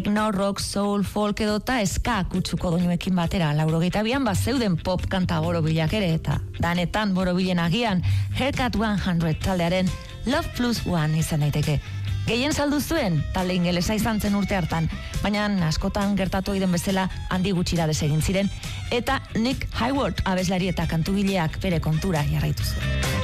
techno, rock, soul, folk edota ska kutsuko doinuekin batera. 82an bazeuden pop kanta borobilak ere eta danetan borobilen agian Haircut 100 taldearen Love Plus One izan daiteke. Gehien saldu zuen talde ingelesa izan zen urte hartan, baina askotan gertatu den bezala handi gutxira desegin ziren eta Nick Hayward abeslari eta kantugileak bere kontura jarraitu zuen.